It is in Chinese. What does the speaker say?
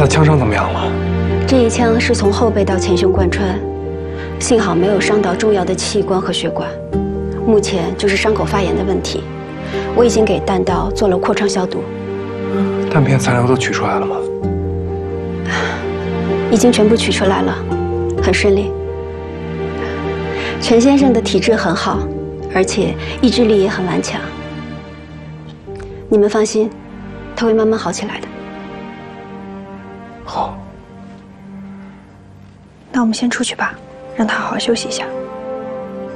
的枪伤怎么样了？ 这一枪是从后背到前胸贯穿，幸好没有伤到重要的器官和血管。目前就是伤口发炎的问题，我已经给弹道做了扩创消毒。 弹片残留都取出来了吗？ 已经全部取出来了，很顺利。陈先生的体质很好，而且意志力也很顽强。你们放心，他会慢慢好起来的。 好。 那我们先出去吧，让他好好休息一下。